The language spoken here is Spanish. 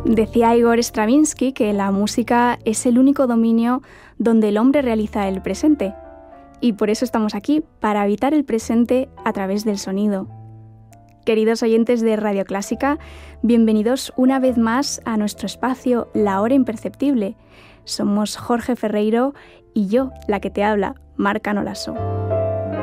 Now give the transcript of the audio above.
Decía Igor Stravinsky que la música es el único dominio donde el hombre realiza el presente. Y por eso estamos aquí, para habitar el presente a través del sonido. Queridos oyentes de Radio Clásica, bienvenidos una vez más a nuestro espacio La Hora Imperceptible. Somos Jorge Ferreiro y yo, la que te habla, Mar Canolaso.